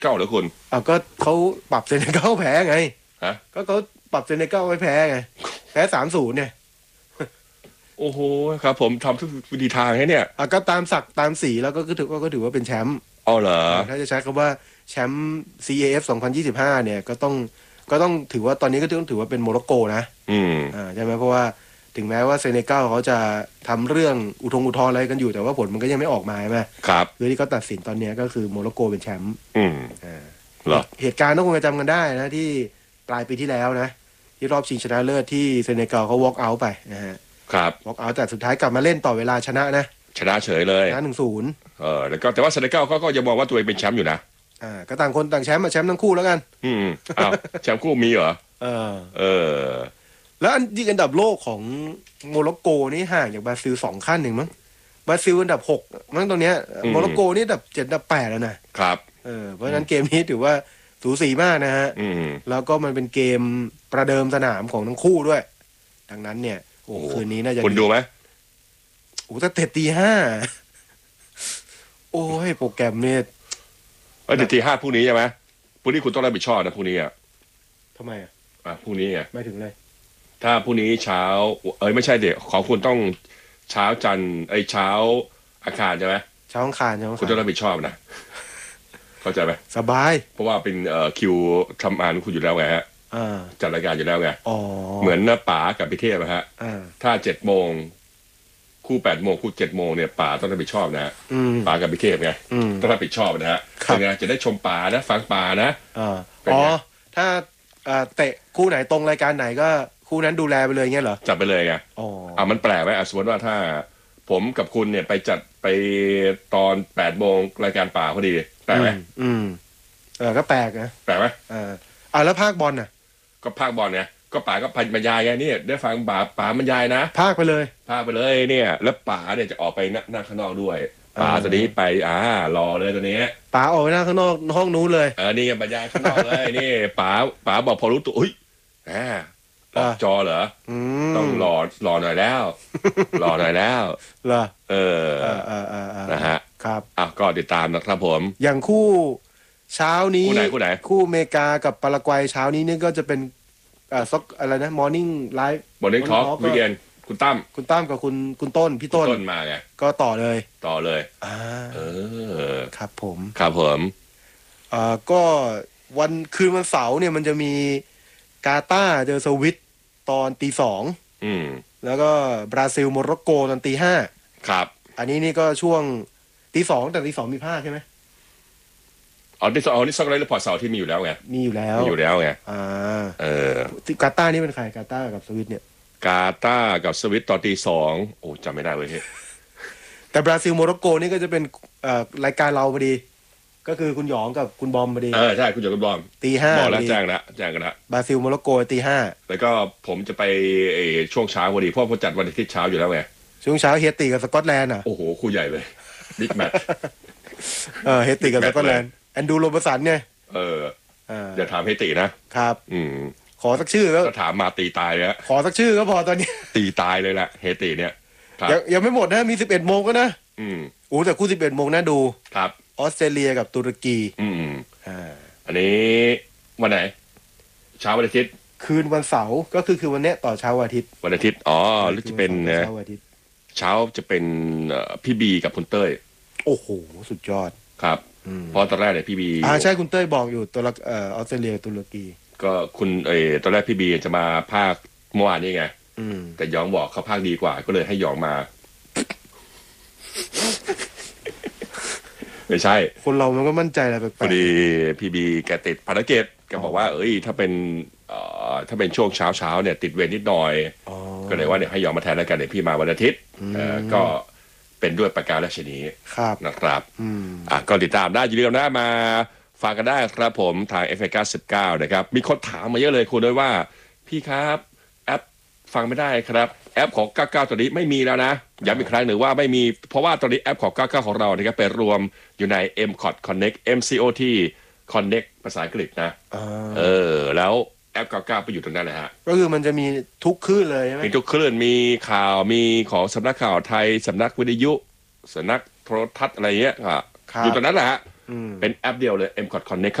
เก้าเหรอคุณก็เขาปรับเซเนกัลแพ้ไงฮะก็เขาปรับเซเนกัลไว้แพ้ไงแพ้3-0เนี่ยโอ้โหครับผมทำทุกวิธีทางให้เนี่ยก็ตามศักดิ์ตามสีแล้วก็ถือว่าเป็นแชมป์อ๋อเหรอถ้าจะใช้คำว่าแชมป์ CAF 2025เนี่ยก็ต้องถือว่าตอนนี้ก็ต้องถือว่าเป็นโมร็อกโกนะใช่ไหมเพราะว่าถึงแม้ว่าเซเนกัลเขาจะทำเรื่องอุทธรณ์อะไรกันอยู่แต่ว่าผลมันก็ยังไม่ออกมาใช่ไหมครับคือที่เขาตัดสินตอนนี้ก็คือโมร็อกโกเป็นแชมป์เหรอเหตุการณ์ต้องคงจะจำกันได้นะที่ปลายปีที่แล้วนะที่รอบชิงชนะเลิศที่เซเนกัลเขา walk out ไปนะฮะครับ walk out แต่สุดท้ายกลับมาเล่นต่อเวลาชนะนะชนะเฉยเลยชนะ1-0 แล้วก็แต่ว่าเซเนกัลก็ยังมองว่าตัวเองเป็นแชมป์อยู่นะก็ต่างคนต่างแชมป์แชมป์ทั้งคู่แล้วกันอ้าวแชมป์คู่มีเหรอแล้วอันดับโลกของโมร็อกโกนี่ห่างจากบราซิล2 ขั้นหนึ่งมั้งบราซิลอันดับ6มั้งตรงเนี้ยโมร็อกโกนี่อันดับ7อันดับ8แล้วนะครับเพราะฉะนั้นเกมนี้ถือว่าสูสีมากนะฮะแล้วก็มันเป็นเกมประเดิมสนามของทั้งคู่ด้วยดังนั้นเนี่ยคืนนี้น่าจะคุณดูไหมถ้าเตะตี 5โอ้ยโปรแกรมเนี่ยตี 5พรุ่งนี้ใช่ไหมพรุ่งนี้คุณต้องรับผิดชอบนะพรุ่งนี้ทำไมพรุ่งนี้ไม่ถึงเลยถ้าพรุ่งนี้เช้าไม่ใช่เดี๋ยวของคุณต้องเช้าจันทร์เช้าอังคารใช่ไหมเช้าอังคารคุณต้องรับผิดชอบนะเข้าใจไหมสบายเพราะว่าเป็นคิวทำงานคุณอยู่แล้วไงฮะจัดรายการอยู่แล้วไงเหมือนป๋ากับพิเทพฮะถ้า7 โมงคู่8 โมงคู่7 โมงเนี่ยป๋าต้องรับผิดชอบนะป๋ากับพิเทพไงต้องรับผิดชอบนะฮะเป็นไงจะได้ชมป๋านะฟังป๋านะถ้าเตะคู่ไหนตรงรายการไหนก็คู่นั้นดูแลไปเลยเงี้ยเหรอจัดไปเลยไงมันแปลกไหมสมมติว่าถ้าผมกับคุณเนี่ยไปจัดไปตอน8 โมงรายการป๋าพอดีแปลกไหมก็แปลกนะแปลกไหมแล้วภาคบอลน่ะก็ภาคบอลไงก็ป๋าก็บรรยายไงนี่ได้ฟังป๋าบรรยายนะภาคไปเลยเนี่ยแล้วป๋าเนี่ยจะออกไปนั่งข้างนอกด้วยป๋าตอนนี้ไปรอเลยตัวนี้ป๋าออกไปนั่งข้างนอกห้องนู้นเลยนี่บรรยายข้างนอกเลยนี่ป๋าบอกพอรู้ตัวอุ้ยออกจอเหรอต้องรอหน่อยแล้วรอหน่อยแล้วเหรอนะฮะครับก็ติดตามนะครับผมอย่างคู่เช้านี้คู่ไหนคู่อเมริกากับปารากวัยเช้านี้นี่ก็จะเป็นอะไรนะ Morning Live Morning Talk วิกเอนคุณตั้มกับคุณต้นพี่ต้นมาไงก็ต่อเลยครับผมก็คืนวันเสาร์เนี่ยมันจะมีกาตาร์เจอสวิตตอนตี 2แล้วก็บราซิลโมร็อกโกตอนตี 5 ครับอันนี้นี่ก็ช่วงตี 2แต่ตี 2มีภาคใช่ไหมนี่ซ็อกไลท์รีพอร์ตเสาร์ที่มีอยู่แล้วไงมีอยู่แล้วไงกาตาร์นี่เป็นใครกาตาร์กับสวิตเนี่ยกาตาร์กับสวิตตอนตี 2จำไม่ได้เลยแต่บราซิลโมร็อกโกนี่ก็จะเป็นรายการเราพอดีก็คือคุณหยองกับคุณบอมพอดีใช่คุณหยองคุณบอมตี 5 บอกแล้วแจ้งกันละบราซิลโมร็อกโกตี 5 แล้วก็ผมจะไปช่วงเช้าพอดีเพราะผมจัดวันอาทิตย์เช้าอยู่แล้วไงช่วงเช้าเฮติกับสกอตแลนด์โอ้โหคู่ใหญ่เลยบิ๊กแมตช์เฮติกับสกอตแลนด์แอนดูโรเบสันไงอย่าถามเฮตินะครับขอสักชื่อก็ถามมาตีตายเลยขอสักชื่อก็พอตอนนี้ตีตายเลยแหละเฮติเนี่ยยังไม่หมดนะมี11 โมงก็นะแต่คู่11 โมงน่าดูครับออสเตรเลียกับตุรกีอันนี้วันไหนเช้าวันอาทิตย์คืนวันเสาร์ก็คือวันนี้ต่อเช้าวันอาทิตย์หรือจะเป็นเช้าจะเป็นพี่บีกับคุณเต้ยโอ้โหสุดยอดครับเพราะตอนแรกเนี่ยพี่บีใช่คุณเต้ยบอกอยู่ตัวออสเตรเลียตุรกีก็คุณตอนแรกพี่บีจะมาภาคเมื่อวานนี้ไงแต่ยองบอกเขาภาคดีกว่าก็เลยให้ยองมาไม่ใช่คนเรามันก็มั่นใจอะไรแปลกๆพอดีพี่บีแกติดภารกิจแกบอกว่าถ้าเป็นช่วงเช้าเนี่ยติดเวรนิดหน่อยก็เลยว่าเนี่ยให้ยอมมาแทนแล้วกันเดี๋ยวพี่มาวันอาทิตย์ก็เป็นด้วยประการราชนี้นะครับก็ติดตามได้อย่าลืมนะมาฟังกันได้ครับผมทาง FM 99นะครับมีคนถามมาเยอะเลยคุณด้วยว่าพี่ครับแอปฟังไม่ได้ครับแอปของ99ตอนนี้ไม่มีแล้วนะย้ำอีกครั้งหนึ่งว่าไม่มีเพราะว่าตอนนี้แอปของ99ของเรานะครับไปรวมอยู่ใน MCOT Connect MCOT Connect ภาษาอังกฤษนะแล้วแอป99ไปอยู่ตรงนั้นเลยฮะก็คือมันจะมีทุกคลื่นเลยใช่ไหมมีทุกคลื่นมีข่าวมีของสำนักข่าวไทยสำนักวิทยุสำนักโทรทัศน์อะไรเงี้ยอยู่ตรงนั้นแหละฮะเป็นแอปเดียวเลย M-Cot Connect